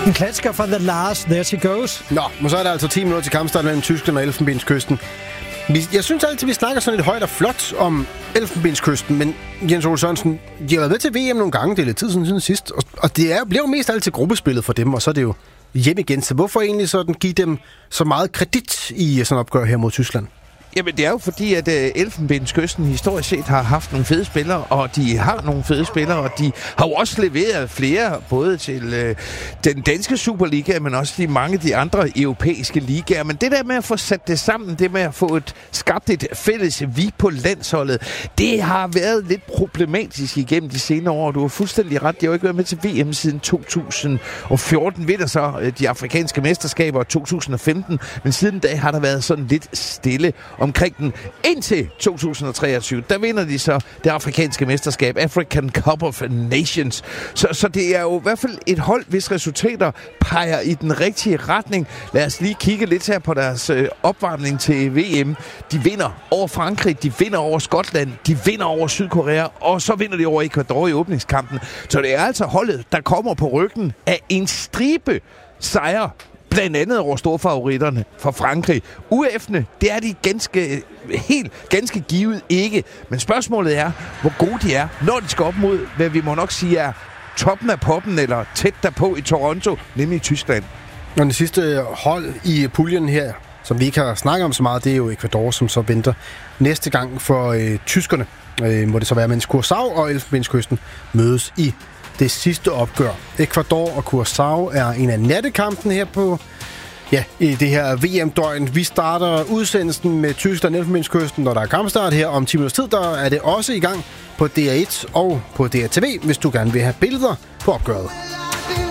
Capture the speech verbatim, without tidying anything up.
En klassiker fra The Lars, There She Goes. Nå, men så er der altså ti minutter til kampstart mellem Tyskland og Elfenbenskysten. Jeg synes altid, vi snakker sådan lidt højt og flot om Elfenbenskysten, men Jens Ole Sørensen, de har været med til V M nogle gange, det er lidt tid siden, siden sidst, og, og det er, bliver jo mest altid gruppespillet for dem, og så er det jo hjem igen. Så hvorfor egentlig sådan give dem så meget kredit i sådan opgør her mod Tyskland? Jamen, det er jo fordi, at uh, Elfenbenskysten historisk set har haft nogle fede spillere, og de har nogle fede spillere, og de har jo også leveret flere, både til uh, den danske Superliga, men også de mange af de andre europæiske ligaer. Men det der med at få sat det sammen, det med at få et, skabt et fælles vi på landsholdet, det har været lidt problematisk igennem de senere år. Du har fuldstændig ret. De har jo ikke været med til V M siden to tusind og fjorten, vinder så uh, de afrikanske mesterskaber to tusind og femten, men siden da har der været sådan lidt stille omkring den. Indtil to tusind og treogtyve, der vinder de så det afrikanske mesterskab, African Cup of Nations. Så, så det er jo i hvert fald et hold, hvis resultater peger i den rigtige retning. Lad os lige kigge lidt her på deres øh, opvarmning til V M. De vinder over Frankrig, de vinder over Skotland, de vinder over Sydkorea, og så vinder de over Ecuador i åbningskampen. Så det er altså holdet, der kommer på ryggen af en stribe sejre, blandt andet over storfavoritterne fra Frankrig. U F'ene, det er de ganske, helt ganske givet ikke. Men spørgsmålet er, hvor gode de er, når de skal op mod, hvad vi må nok sige er toppen af poppen, eller tæt derpå i Toronto, nemlig i Tyskland. Og den sidste hold i puljen her, som vi ikke har snakket om så meget, det er jo Ecuador, som så venter næste gang for øh, tyskerne. Øh, må det så være, mens Curaçao og Elfenbenskysten mødes i det sidste opgør. Ecuador og Curaçao er en af nattekampen her på, ja, i det her V M-døgn. Vi starter udsendelsen med Tyskland og Elfenbenskysten, når der er kampstart her om ti minutters tid. Der er det også i gang på D R et og på D R T V, hvis du gerne vil have billeder på opgøret.